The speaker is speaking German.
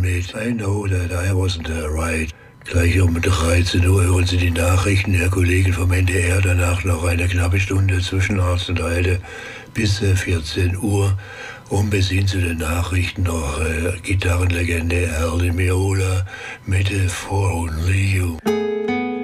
mit I know that I wasn't right. Gleich um 13 Uhr hören Sie die Nachrichten der Kollegen vom NDR, danach noch eine knappe Stunde zwischen Arzt und Heide bis 14 Uhr. Und bis hin zu den Nachrichten noch Gitarrenlegende Al Di Meola mit For Only You.